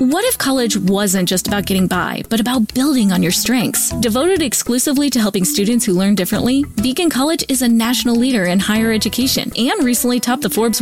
What if college wasn't just about getting by, but about building on your strengths? Devoted exclusively to helping students who learn differently, Beacon College is a national leader in higher education and recently topped the Forbes